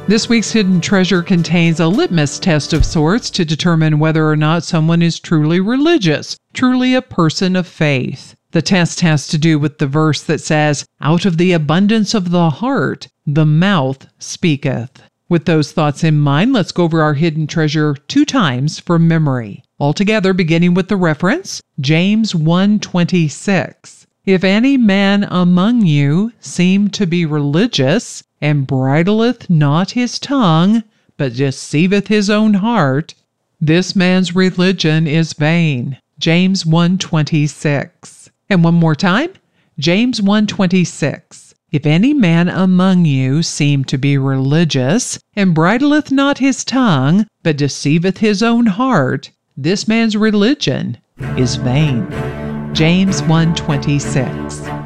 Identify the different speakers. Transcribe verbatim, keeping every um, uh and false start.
Speaker 1: This week's Hidden Treasure contains a litmus test of sorts to determine whether or not someone is truly religious, truly a person of faith. The test has to do with the verse that says, "Out of the abundance of the heart, the mouth speaketh." With those thoughts in mind, let's go over our hidden treasure two times from memory. Altogether, beginning with the reference, James one twenty-six. "If any man among you seem to be religious, and bridleth not his tongue, but deceiveth his own heart, this man's religion is vain." James one twenty-six. And one more time, James one twenty-six. "If any man among you seem to be religious, and bridleth not his tongue, but deceiveth his own heart, this man's religion is vain." James one twenty-six.